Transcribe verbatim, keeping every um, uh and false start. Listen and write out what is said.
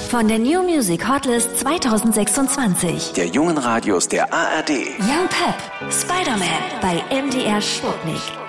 von der New Music Hotlist zwanzig sechsundzwanzig. Der jungen Radios der A R D. Young Pep, Spider-Man bei M D R Sputnik.